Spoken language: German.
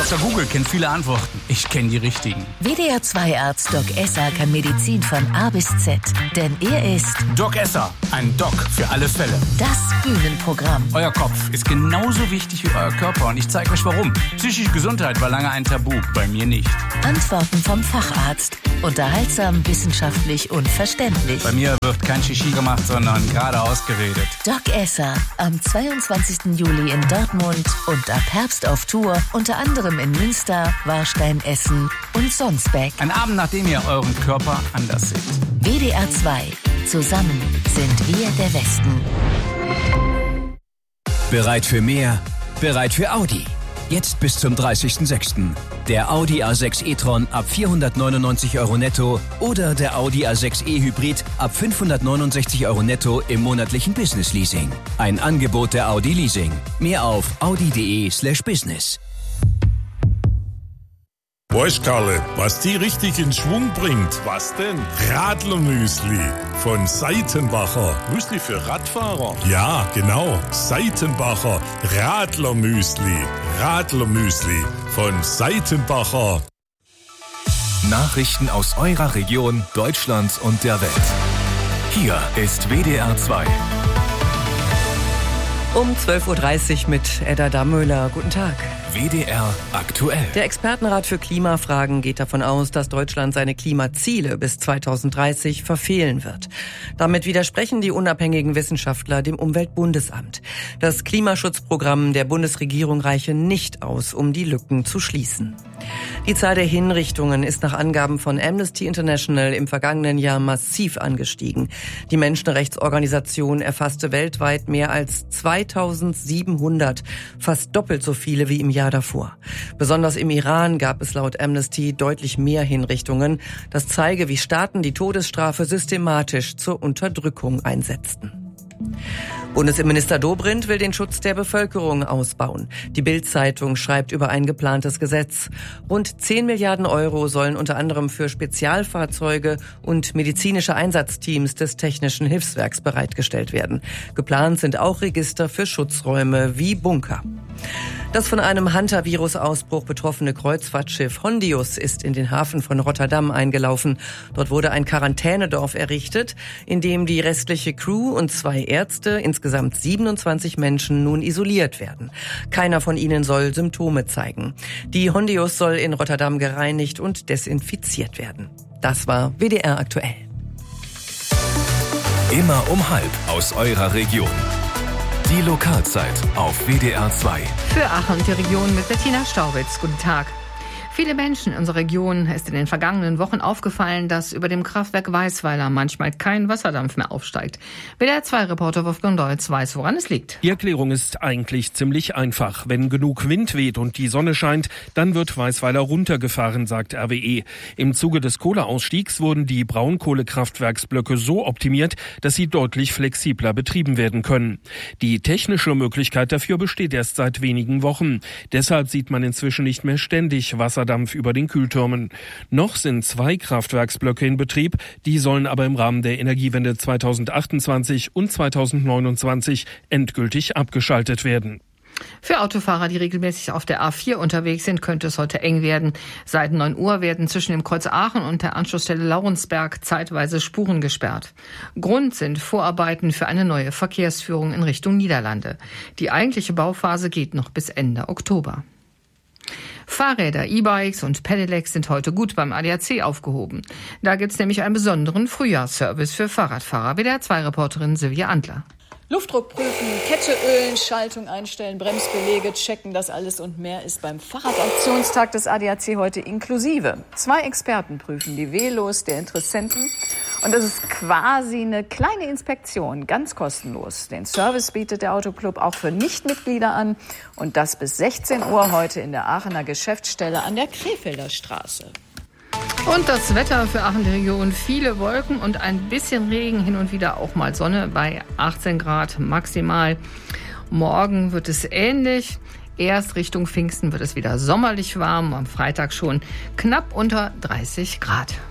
Dr. Google kennt viele Antworten. Ich kenne die richtigen. WDR 2 Arzt Doc Esser kann Medizin von A bis Z. Denn er ist Doc Esser, ein Doc für alle Fälle. das Bühnenprogramm. Euer Kopf ist genauso wichtig wie euer Körper und ich zeige euch warum. Psychische Gesundheit war lange ein Tabu, bei mir nicht. Antworten vom Facharzt. Unterhaltsam, wissenschaftlich und verständlich. Bei mir wird kein Shishi gemacht, sondern geradeaus geredet. Doc Esser am 22. Juli in Dortmund und ab Herbst auf Tour, unter anderem in Münster, Warstein, Essen und Sonsbeck. Ein Abend, nachdem ihr euren Körper anders seht. WDR 2. Zusammen sind wir der Westen. Bereit für mehr? Bereit für Audi. Jetzt bis zum 30.06. Der Audi A6 e-tron ab 499 € netto oder der Audi A6 e-Hybrid ab 569 € netto im monatlichen Business-Leasing. Ein Angebot der Audi Leasing. Mehr auf audi.de/business. Weißt Karle, was die richtig in Schwung bringt? Was denn? Radlermüsli von Seitenbacher. Müsli für Radfahrer? Ja, genau. Seitenbacher Radlermüsli. Radlermüsli von Seitenbacher. Nachrichten aus eurer Region, Deutschlands und der Welt. Hier ist WDR 2. Um 12.30 Uhr mit Edda Dammöhler. Guten Tag. WDR aktuell. Der Expertenrat für Klimafragen geht davon aus, dass Deutschland seine Klimaziele bis 2030 verfehlen wird. Damit widersprechen die unabhängigen Wissenschaftler dem Umweltbundesamt. Das Klimaschutzprogramm der Bundesregierung reiche nicht aus, um die Lücken zu schließen. Die Zahl der Hinrichtungen ist nach Angaben von Amnesty International im vergangenen Jahr massiv angestiegen. Die Menschenrechtsorganisation erfasste weltweit mehr als 2700, fast doppelt so viele wie im Jahr davor. Besonders im Iran gab es laut Amnesty deutlich mehr Hinrichtungen. Das zeige, wie Staaten die Todesstrafe systematisch zur Unterdrückung einsetzten. Bundesinnenminister Dobrindt will den Schutz der Bevölkerung ausbauen. Die Bild-Zeitung schreibt über ein geplantes Gesetz. Rund 10 Milliarden € sollen unter anderem für Spezialfahrzeuge und medizinische Einsatzteams des Technischen Hilfswerks bereitgestellt werden. Geplant sind auch Register für Schutzräume wie Bunker. Das von einem Hantavirus-Ausbruch betroffene Kreuzfahrtschiff Hondius ist in den Hafen von Rotterdam eingelaufen. Dort wurde ein Quarantänedorf errichtet, in dem die restliche Crew und 2 Ärzte, insgesamt 27 Menschen, nun isoliert werden. Keiner von ihnen soll Symptome zeigen. Die Hondius soll in Rotterdam gereinigt und desinfiziert werden. Das war WDR aktuell. Immer um 12:30 aus eurer Region. Die Lokalzeit auf WDR 2. Für Aachen und die Region mit Bettina Staubitz. Guten Tag. Viele Menschen in unserer Region ist in den vergangenen Wochen aufgefallen, dass über dem Kraftwerk Weisweiler manchmal kein Wasserdampf mehr aufsteigt. WDR-2-Reporter Wolfgang Deutz weiß, woran es liegt. Die Erklärung ist eigentlich ziemlich einfach. Wenn genug Wind weht und die Sonne scheint, dann wird Weisweiler runtergefahren, sagt RWE. Im Zuge des Kohleausstiegs wurden die Braunkohlekraftwerksblöcke so optimiert, dass sie deutlich flexibler betrieben werden können. Die technische Möglichkeit dafür besteht erst seit wenigen Wochen. Deshalb sieht man inzwischen nicht mehr ständig Wasserdampf über den Kühltürmen. Noch sind 2 Kraftwerksblöcke in Betrieb, die sollen aber im Rahmen der Energiewende 2028 und 2029 endgültig abgeschaltet werden. Für Autofahrer, die regelmäßig auf der A4 unterwegs sind, könnte es heute eng werden. Seit 9 Uhr werden zwischen dem Kreuz Aachen und der Anschlussstelle Laurensberg zeitweise Spuren gesperrt. Grund sind Vorarbeiten für eine neue Verkehrsführung in Richtung Niederlande. Die eigentliche Bauphase geht noch bis Ende Oktober. Fahrräder, E-Bikes und Pedelecs sind heute gut beim ADAC aufgehoben. Da gibt's nämlich einen besonderen Frühjahrsservice für Fahrradfahrer. WDR-2-Reporterin Silvia Antler. Luftdruck prüfen, Kette ölen, Schaltung einstellen, Bremsbeläge checken, das alles und mehr ist beim Fahrradaktionstag des ADAC heute inklusive. 2 Experten prüfen die Velos der Interessenten und es ist quasi eine kleine Inspektion, ganz kostenlos. Den Service bietet der Autoclub auch für Nichtmitglieder an und das bis 16 Uhr heute in der Aachener Geschäftsstelle an der Krefelder Straße. Und das Wetter für Aachen die Region, viele Wolken und ein bisschen Regen, hin und wieder auch mal Sonne bei 18 Grad maximal. Morgen wird es ähnlich. Erst Richtung Pfingsten wird es wieder sommerlich warm, am Freitag schon knapp unter 30 Grad.